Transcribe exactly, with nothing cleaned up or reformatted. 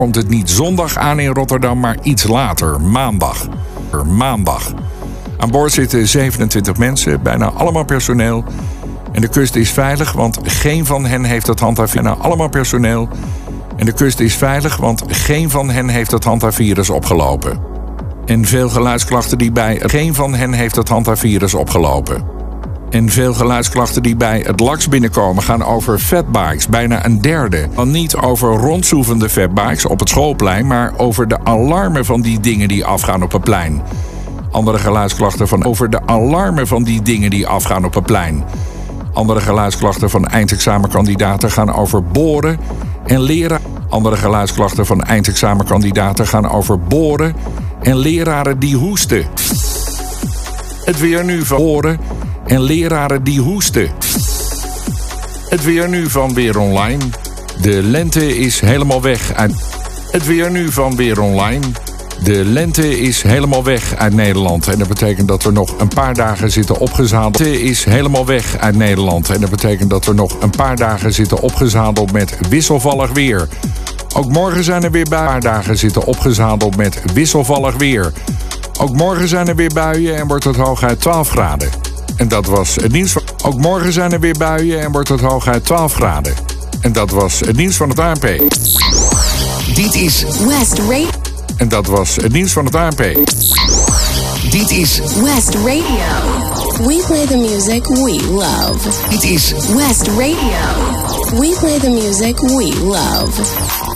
Komt het niet zondag aan in Rotterdam, maar iets later, maandag. Maandag. Aan boord zitten zevenentwintig mensen, bijna allemaal personeel. En de kust is veilig, want geen van hen heeft het handhaafvirus. Bijna allemaal personeel. En de kust is veilig, want geen van hen heeft het handhaafvirus opgelopen. En veel geluidsklachten die bij... Geen van hen heeft het handhaafvirus opgelopen. En veel geluidsklachten die bij het L A X binnenkomen gaan over fatbikes. Bijna een derde. Dan niet over rondzoevende fatbikes op het schoolplein, maar over de alarmen van die dingen die afgaan op het plein. Andere geluidsklachten van over de alarmen van die dingen die afgaan op het plein. Andere geluidsklachten van eindexamenkandidaten gaan over boren en leren. Andere geluidsklachten van eindexamenkandidaten gaan over boren en leraren die hoesten. Het weer nu van boren en leraren die hoesten. Het weer nu van Weer Online. De lente is helemaal weg uit... Het weer nu van Weer Online. De lente is helemaal weg uit Nederland. En dat betekent dat we nog een paar dagen zitten opgezadeld. De lente is helemaal weg uit Nederland. En dat betekent dat we nog een paar dagen zitten opgezadeld met wisselvallig weer. Ook morgen zijn er weer buien. Een paar dagen zitten opgezadeld met wisselvallig weer. Ook morgen zijn er weer buien en wordt het hooguit twaalf graden. En dat was het nieuws van... Ook morgen zijn er weer buien en wordt het hooguit twaalf graden. En dat was het nieuws van het A N P. Dit is West Radio. En dat was het nieuws van het A N P. Dit is West Radio. We play the music we love. Dit is West Radio. We play the music we love.